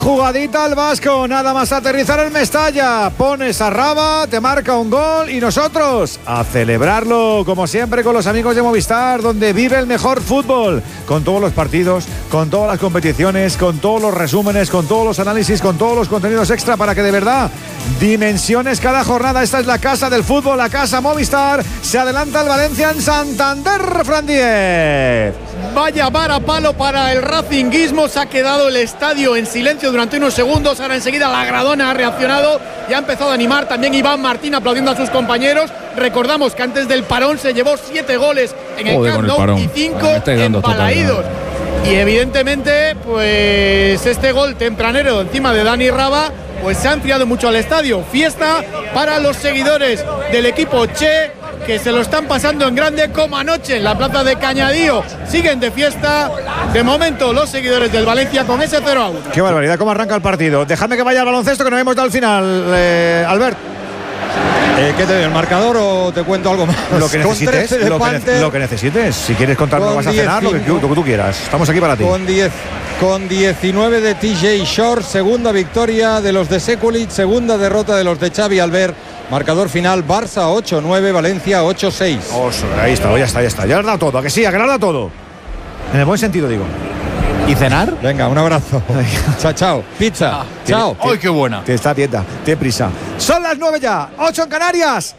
Jugadita al Vasco, nada más aterrizar en Mestalla, pones a Raba, te marca un gol y nosotros a celebrarlo como siempre con los amigos de Movistar, donde vive el mejor fútbol, con todos los partidos, con todas las competiciones, con todos los resúmenes, con todos los análisis, con todos los contenidos extra para que de verdad dimensiones cada jornada. Esta es la casa del fútbol, la casa Movistar. Se adelanta el Valencia en Santander, Fran Diez. Vaya vara palo para el racinguismo, se ha quedado el estadio en silencio durante unos segundos, ahora enseguida la Gradona ha reaccionado y ha empezado a animar también Iván Martín aplaudiendo a sus compañeros. Recordamos que antes del parón se llevó 7 goles en el Camp Nou y 5 en Balaídos. Y evidentemente, pues este gol tempranero encima de Dani Raba, pues se ha enfriado mucho al estadio. Fiesta para los seguidores del equipo Che, que se lo están pasando en grande como anoche en la plaza de Cañadío. Siguen de fiesta. De momento los seguidores del Valencia con ese 0-1. Qué barbaridad, cómo arranca el partido. Dejadme que vaya al baloncesto, que no hemos dado el final, Albert. ¿Qué te doy, el marcador o te cuento algo más? Lo que necesites, lo que necesites. Si quieres contarnos lo vas a cenar, lo que tú quieras. Estamos aquí para ti. Con 19 de TJ Short, segunda victoria de los de Sekulic, segunda derrota de los de Xavi Albert. Marcador final, Barça 8-9, Valencia 8-6. Ahí está, ya está. Ya lo has dado todo, ¿a que sí? ¿A que lo has dado todo? En el buen sentido, digo. ¿Y cenar? Venga, un abrazo. Chao. Pizza. Chao. ¡Ay, qué buena! Que está tienda, ten prisa. Son las 9 ya, 8 en Canarias.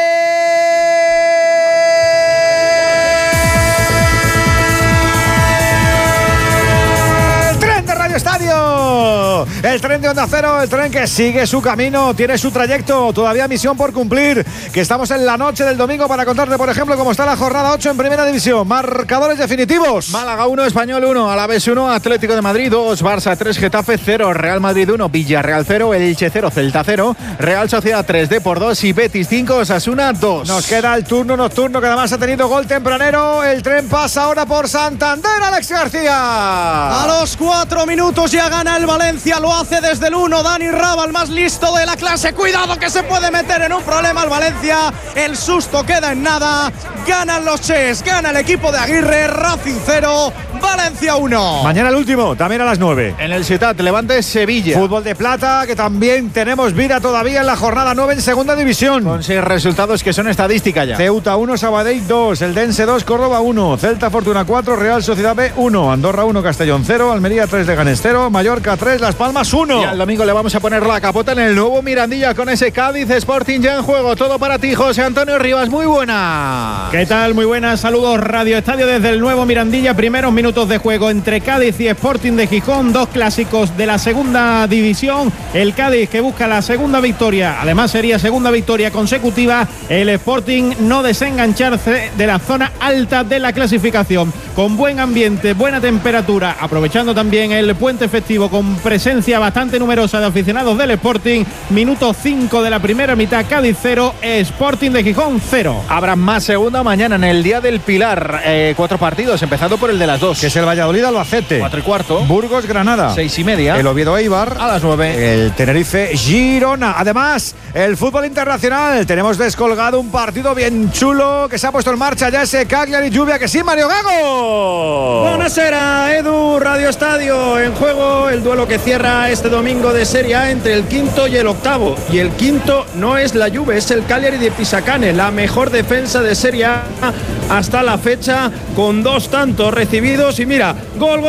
Estadio, el tren de Onda Cero, el tren que sigue su camino, tiene su trayecto, todavía misión por cumplir, que estamos en la noche del domingo para contarte, por ejemplo, cómo está la jornada 8 en Primera División. Marcadores definitivos: Málaga 1, Español 1, Alavés 1, Atlético de Madrid 2, Barça 3, Getafe 0, Real Madrid 1, Villarreal 0, Elche 0, Celta 0, Real Sociedad 3, Depor 2 y Betis 5, Osasuna 2. Nos queda el turno nocturno, que además ha tenido gol tempranero. El tren pasa ahora por Santander, Alex García. A los 4 minutos ya gana el Valencia, lo hace desde el 1, Dani Raba, el más listo de la clase. Cuidado que se puede meter en un problema el Valencia, el susto queda en nada. Ganan los Ches, gana el equipo de Aguirre. Racing 0, Valencia 1. Mañana el último, también a las 9. En el Ciutat, Levante Sevilla. Fútbol de plata, que también tenemos vida todavía en la jornada 9 en Segunda División. Con 6 resultados que son estadística ya. Ceuta 1, Sabadell 2, Eldense 2, Córdoba 1, Celta Fortuna 4, Real Sociedad B 1, Andorra 1, Castellón 0, Almería 3, Leganés 0, Mallorca 3, Las Palmas 1. Y al domingo le vamos a poner la capota en el nuevo Mirandilla con ese Cádiz Sporting ya en juego. Todo para ti, José Antonio Rivas. Muy buena. ¿Qué tal? Muy buenas. Saludos, Radio Estadio desde el nuevo Mirandilla. Primeros minutos de juego entre Cádiz y Sporting de Gijón. Dos clásicos de la segunda división. El Cádiz que busca la segunda victoria. Además sería segunda victoria consecutiva. El Sporting no desengancharse de la zona alta de la clasificación. Con buen ambiente, buena temperatura. Aprovechando también el puente festivo con presencia bastante numerosa de aficionados del Sporting. Minuto 5 de la primera mitad. Cádiz 0, Sporting de Gijón 0. Habrá más segunda mañana en el Día del Pilar. 4 partidos, empezando por el de las 2. Que es el Valladolid-Albacete. 4:15. Burgos-Granada. 6:30. El Oviedo-Eibar. A las 9. El Tenerife-Girona. Además, el fútbol internacional. Tenemos descolgado un partido bien chulo que se ha puesto en marcha ya, ese Cagliari-Lluvia. Que sí, Mario Gago. Buonasera, Edu, Radio Estadio. En juego el duelo que cierra este domingo de Serie A entre el quinto y el octavo. Y el quinto no es la Juve, es el Cagliari de Pisacane, la mejor defensa de Serie A hasta la fecha, con 2 tantos recibidos. Y mira, gol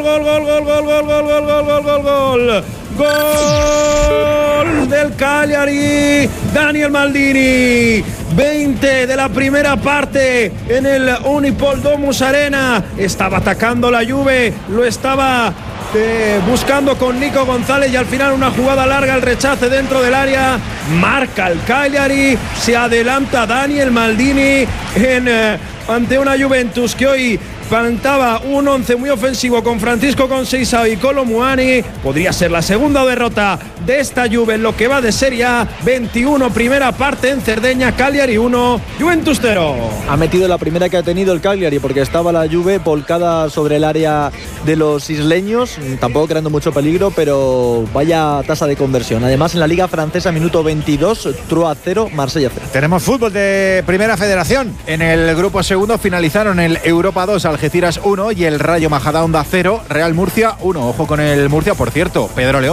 del Cagliari, Daniel Maldini. 20 de la primera parte en el Unipol Domus Arena. Estaba atacando la Juve, lo estaba buscando con Nico González, y al final una jugada larga, el rechace dentro del área, marca el Cagliari, se adelanta Daniel Maldini ante una Juventus que hoy plantaba un 11 muy ofensivo con Francisco Conceição y Kolo Muani. Podría ser la segunda derrota de esta Juve en lo que va de Serie A. 21 primera parte en Cerdeña, Cagliari 1, Juventus 0. Ha metido la primera que ha tenido el Cagliari, porque estaba la Juve volcada sobre el área de los isleños, tampoco creando mucho peligro, pero vaya tasa de conversión. Además, en la Liga Francesa, minuto 22, Troyes 0, Marsella 0. Tenemos fútbol de Primera Federación. En el grupo segundo finalizaron el Europa 2, Algeciras 1 y el Rayo Majadahonda 0, Real Murcia 1. Ojo con el Murcia, por cierto, Pedro León.